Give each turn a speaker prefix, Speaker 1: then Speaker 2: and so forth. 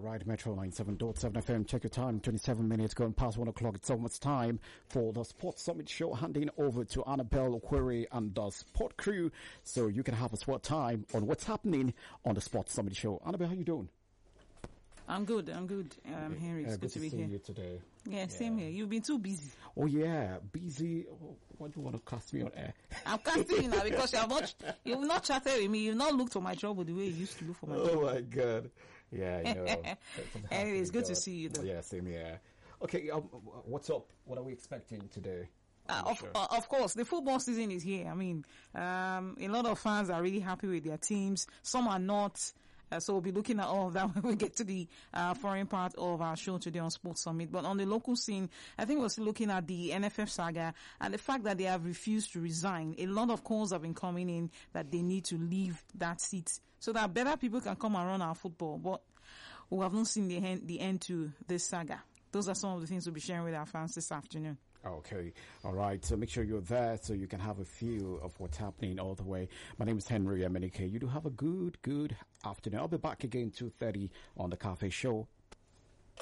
Speaker 1: right, Metro 97.7 FM. Check your time, 27 minutes going past 1 o'clock. It's almost time for the Sports Summit show, handing over to Annabelle Okwiri and the Sport crew so you can have a sport time on what's happening on the Sports Summit show. Annabelle, how you doing?
Speaker 2: I'm good. Henry. It's good to be here.
Speaker 1: You today.
Speaker 2: Yeah, same here. You've been too busy.
Speaker 1: Oh yeah, busy. What do you want to cast me on air?
Speaker 2: I'm casting you now because you've not chatted with me. You've not looked for my trouble the way you used to look for my trouble.
Speaker 1: Oh my God. Yeah, I know.
Speaker 2: Anyway, it's good to see you though.
Speaker 1: Yeah, same here. Okay, what's up? What are we expecting today?
Speaker 2: Of course, the football season is here. I mean, a lot of fans are really happy with their teams. Some are not. So we'll be looking at all of that when we get to the foreign part of our show today on Sports Summit. But on the local scene, I think we're still looking at the NFF saga and the fact that they have refused to resign. A lot of calls have been coming in that they need to leave that seat so that better people can come and run our football. But we have not seen the end to this saga. Those are some of the things we'll be sharing with our fans this afternoon.
Speaker 1: Okay. All right. So make sure you're there so you can have a feel of what's happening all the way. My name is Henry Emenike. You do have a good afternoon. I'll be back again 2:30 on the Cafe Show.